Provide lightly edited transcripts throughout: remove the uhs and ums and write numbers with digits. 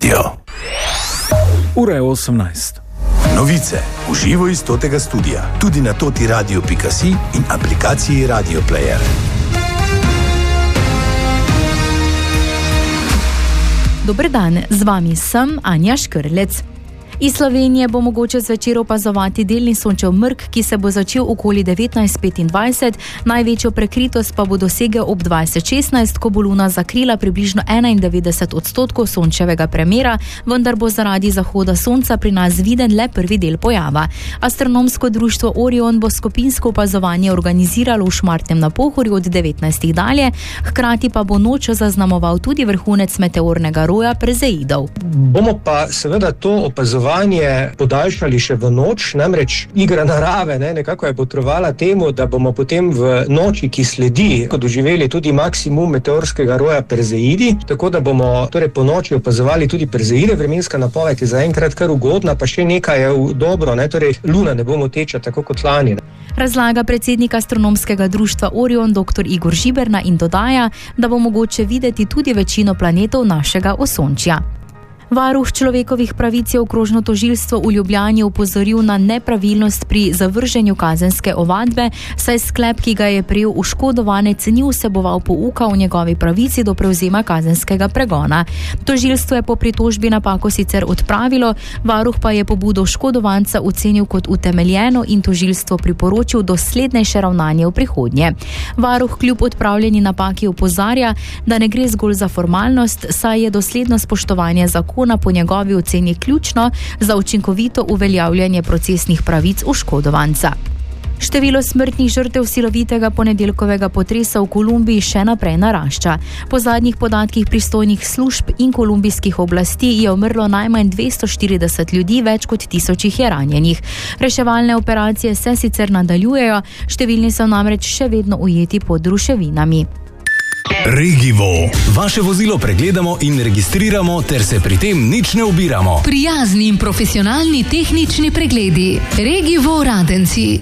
Ura je 18. Novice v živo iz Totega studia, tudi na totiradio.si in aplikaciji Radio Player. Dober dan, z vami sem Anja Škrlec. Iz Slovenije bo mogoče zvečer opazovati delni sončev mrk, ki se bo začel okoli 19:25, največjo prekritost pa bo dosegel ob 20:16, ko bo luna zakrila približno 91% sončevega premera, vendar bo zaradi zahoda sonca pri nas viden le prvi del pojava. Astronomsko društvo Orion bo skupinsko opazovanje organiziralo v Šmartnem na Pohorju od 19. dalje, hkrati pa bo noč zaznamoval tudi vrhunec meteornega roja Perzeidov. Bomo pa seveda to opazovanje podaljšali še v noč, namreč igra narave nekako je potrebovala temu, da bomo potem v noči, ki sledi, doživeli tudi maksimum meteorskega roja Perzeidi, tako da bomo torej po noči opazovali tudi Perzeide. Vremenska napoved je zaenkrat kar ugodna, pa še nekaj je dobro, torej luna ne bo moteča tako kot lani. Razlaga predsednik astronomskega društva Orion dr. Igor Žiberna in dodaja, da bo mogoče videti tudi večino planetov našega osončja. Varuh človekovih pravic je okrožno tožilstvo v Ljubljani opozoril na nepravilnost pri zavrženju kazenske ovadbe, saj sklep, ki ga je prejel oškodovanec, ni vseboval pouka o njegovi pravici do prevzema kazenskega pregona. Tožilstvo je po pritožbi napako sicer odpravilo, varuh pa je pobudo oškodovanca ocenil kot utemeljeno in tožilstvo priporočil doslednejše ravnanje v prihodnje. Varuh kljub odpravljeni napaki opozarja, da ne gre zgolj za formalnost, saj je dosledno spoštovanje zakona po njegovi oceni ključno za učinkovito uveljavljanje procesnih pravic oškodovanca. Število smrtnih žrtev silovitega ponedeljkovega potresa v Kolumbiji še naprej narašča. Po zadnjih podatkih pristojnih služb in kolumbijskih oblasti je umrlo najmanj 240 ljudi, več kot 1000 je ranjenih. Reševalne operacije se sicer nadaljujejo, številni so namreč še vedno ujeti pod ruševinami. Regivo. Vaše vozilo pregledamo in registriramo, ter se pri tem nič ne ubiramo. Prijazni in profesionalni tehnični pregledi. Regivo Radenci.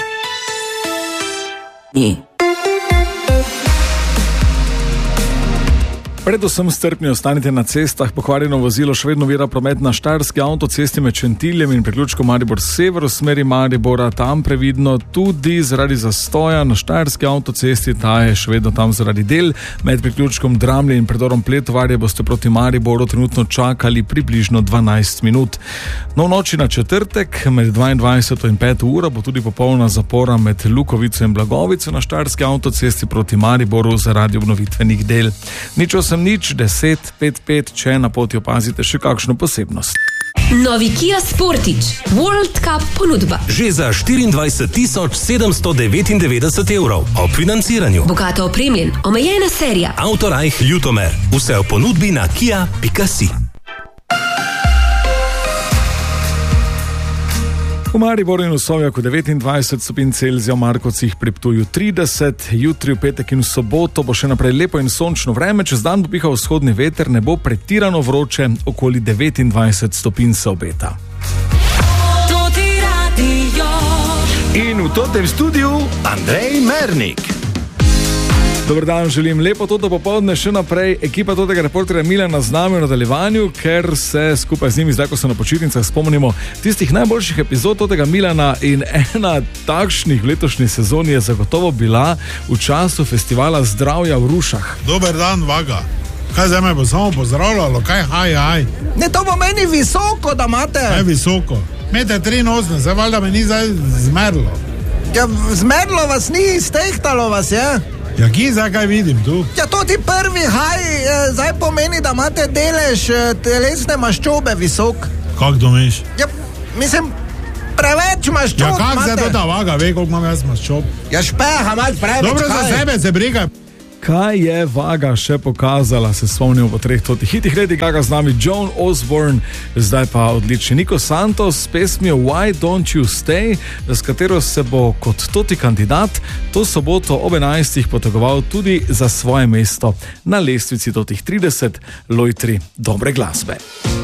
Predvsem strpni ostanite na cestah, pokvarjeno vozilo še vedno ovira promet na štajerski avtocesti med Šentiljem in priključkom Maribor sever v smeri Maribora, tam previdno tudi zaradi zastoja na štajerski avtocesti, ta je še vedno tam zaradi del, med priključkom Dramlje in predorom Pletovarje boste proti Mariboru trenutno čakali približno 12 minut. No, v noči na četrtek med 22 in 5 uro bo tudi popolna zapora med Lukovico in Blagovico na štajerski avtocesti proti Mariboru zaradi obnovitvenih del. Nič 10-5-5, če na poti opazite še kakšno posebnost. Novi Kia Sportage World Cup ponudba. Že za 24.799 evrov ob financiranju. Bogato opremljen, omejena serija. Autorajh Ljutomer. Vse v ponudbi na kia.si. V Mariboru in v Sovjaku 29 stopinj Celzija, v Markovcih pri Ptuju 30, jutri v petek in v soboto bo še naprej lepo in sončno vreme, čez dan bo pihal vzhodni veter, ne bo pretirano vroče, okoli 29 stopinj se obeta. In v Totem studiu Andrej Mernik. Dober dan, želim lepo toto popoldne še naprej. Ekipa Totega reporterja Milana z nami v nadaljevanju, ker se skupaj z njimi, zdaj ko so na počitnicah, spomnimo tistih najboljših epizod Totega Milana in ena takšnih v letošnji sezoni je zagotovo bila v času festivala Zdravja v Rušah. Dober dan, Vaga. Kaj zdaj me bo samo pozdravljalo? Kaj haj? Ne, to bo meni visoko, da imate. Kaj visoko? 1,83 m, zdaj valjda me ni zdaj zmerlo. Ja, zmerlo vas ni, stehtalo vas je. Ja, kje zdaj kaj vidim tu? Ja, to ti prvi haj zdaj pomeni, da imate delež telesne maščobe visok. Kak to misliš? Ja, mislim, preveč maščob imate. Ja, kak imate? zdaj to ta Vaga ve, koliko imam jaz maščob? Ja, špeha imate preveč. Dobro, za sebe se brigaj. Kaj je Vaga še pokazala, se spomnimo po 3 totih hitih. Lady Gaga z nami, Joan Osborne, zdaj pa odlični Nico Santos s pesmijo Why Don't You Stay, s katero se bo kot toti kandidat to soboto ob 11. potegoval tudi za svoje mesto na lestvici totih 30 lojtri dobre glasbe.